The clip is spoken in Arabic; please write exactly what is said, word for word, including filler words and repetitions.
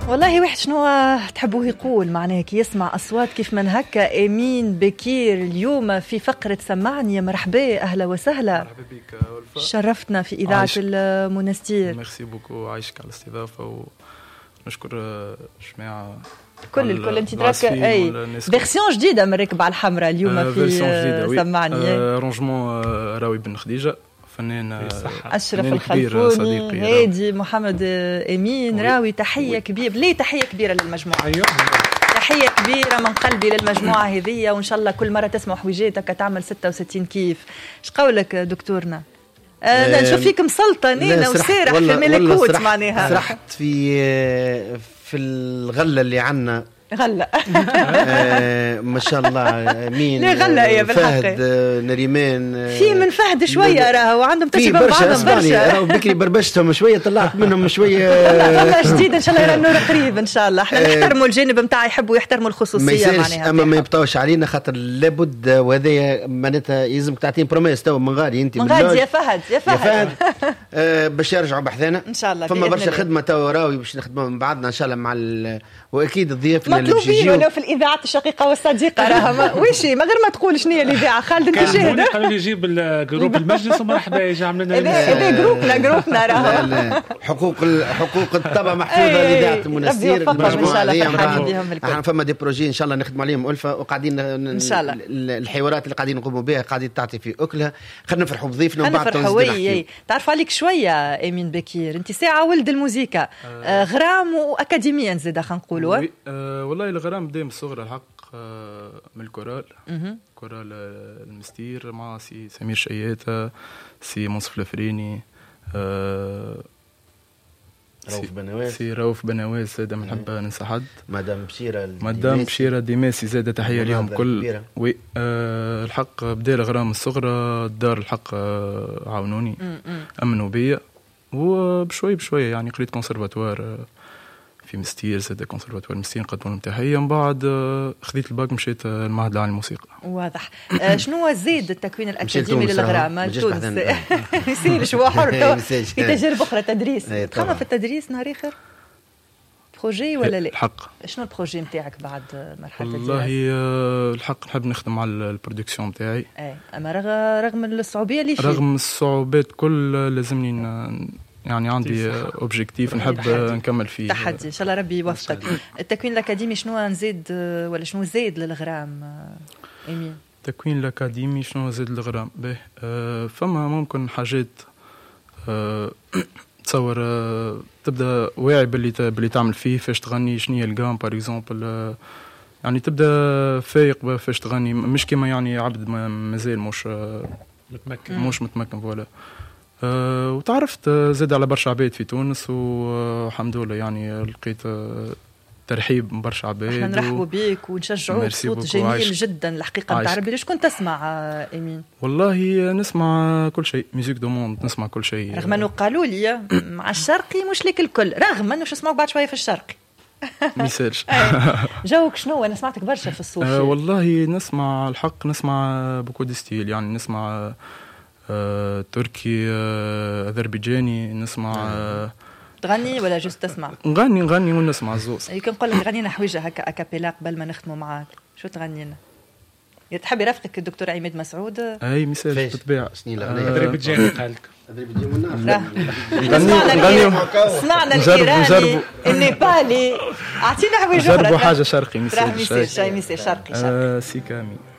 والله واحد شنو تحبوه يقول معناه كي يسمع أصوات كيف من هكا. أمين بكير اليوم في فقرة سمعني. مرحبا، أهلا وسهلا. مرحبا بك ولفة. شرفتنا في إذاعة المنستير. ميرسي بوكو، عايشك على الاستضافة ونشكر الجماعة كل الكل. انت دراك اي فيرسيون جديدة من ركب على الحمراء اليوم آه في جديدة سمعني. آه رونجمون آه راوي بن خديجة، فنان أشرف الخلفوني، هادي محمد أمين راوي. تحية كبيرة، ليه تحية كبيرة للمجموعة. تحية كبيرة من قلبي للمجموعة هذه، وإن شاء الله كل مرة تسمع حويجاتك تعمل ستة وستين كيف. ايش قولك دكتورنا؟ أه نشوف فيك مسلطة نينا وسارح في ملكوت معناها. سرحت في في الغلة اللي عنا غلة آه ما شاء الله. مين لا غلة يا بالحق. فهد نريمان في من فهد شوية راهو عندهم تجربة بعضهم برشا. راهو بكري بربشتهم شوية، طلعت منهم شوية غلة جديدة إن شاء الله. النور قريب إن شاء الله. احنا نحترموا الجانب متاع يحبوا يحترموا الخصوصية معناها. أما ما يبطاوش علينا خاطر لابد، وهذا معناتها يلزمك تعطيني بروميس تو من غادي انت من غادي يا فهد يا فهد, يا فهد. آه باش يرجعوا بحثنا ان شاء الله. فما برشا خدمة تو راوي باش نخدموا من بعضنا ان شاء الله مع ال... واكيد الضيافنا اللي باش يجيو ولو في الاذاعه الشقيقه والصديقه راها ويشي من غير ما تقول شنو هي الاذاعه. خالد انت شاهد قالوا لي يجيب الجروب المجلس ومرحبا يجي عمل لنا هذا جروبنا جروبنا راها حقوق حقوق الطبع محفوظه لاذاعه المنستير. ان شاء الله فرحانين بهم الكل. احنا فما دي بروجي ان شاء الله نخدموا عليهم ألفة، وقاعدين ان شاء الله الحوارات اللي قاعدين نقوموا بها قاعدين تعطي في اكلها. خلينا نفرحوا بضيفنا ومن بعد نفرحوا. تعرف عليك شويه امين بكير، انت ساعه ولد الموسيقى آه غرام واكاديميا زيد خلينا نقولوا. أه والله الغرام بدا من الصغر الحق أه من الكورال كورال المستير مع سي سمير شياتة، سي منصف الفريني، أه روف بنواس، سي روف بنواس زاد من حب ننسى حد. مدام بشيرة مدام بشيرة ديماسي زاد تحية ليهم كل. وي أه الحق بدا الغرام من الصغر. الدار الحق أه عاونوني أمنوا بيا، وبشوي بشوي يعني قريت كونسرفاتوار أه في مستير، زاد كونسرفاتوار مستير قدموا لهم تحية. من بعد خذيت الباك مشيت المعهد العالي للموسيقى. واضح. آه شنو زيد التكوين الأكاديمي للغرام؟ تونس يسيرش هو حر في تجارب أخرى. تدريس تخمم في التدريس نهار آخر بروجي ولا لا؟ الحق شنو البروجي نتاعك بعد مرحلة الدراسة؟ والله الحق نحب نخدم على البرودكسيون نتاعي. اي اما رغم الصعوبية اللي فيه، رغم الصعوبات كل لازمني يعني عندي اوبجيكتيف نحب نكمل فيه. تحدي ان شاء الله ربي يوفقك. التكوين الاكاديمي شنو نزيد ولا شنو زيد للغرام امين؟ التكوين الاكاديمي شنو زيد للغرام؟ به آه فما ممكن حاجات آه تصور آه تبدا واعي باللي باللي تعمل فيه فاش تغني. شنو هي الجام باغ اكزومبل آه يعني تبدا فايق فاش تغني، مش كيما يعني عبد مازال مش آه متمكن مش متمكن فوالا. أه وتعرفت زاد على برشا عباد في تونس والحمد لله يعني لقيت ترحيب من برشا عباد. احنا نرحبوا بيك ونشجعوك. صوت جميل جدا الحقيقه نتاع ربي. ليش كنت تسمع امين؟ والله نسمع كل شيء، ميوزيك دو موند نسمع كل شيء. رغم انه قالوا لي مع الشرقي مش ليك الكل، رغم انه شو اسمعوا بعد شويه في الشرقي ميساج. جوك شنو؟ انا سمعتك برشا في الصوفي. أه والله نسمع الحق نسمع بوكو دي ستيل يعني نسمع آه، تركي آه، أذربيجاني نسمع آه، تغني ولا جوست تسمع؟ نغني نغني ونسمع الزوز. يمكن نقول لك غنينا حويجة هكا أكابيلا قبل ما نختموا معاك. شو تغني لنا؟ تحب يرافقك الدكتور عماد مسعود؟ أي مثال بالطبيعة. أذربيجاني قالك سمعنا سمعنا الإيراني النيبالي. أعطينا حويجة جربوا حاجة شرقي مثال. مثال شرقي شرقي. سيكامي.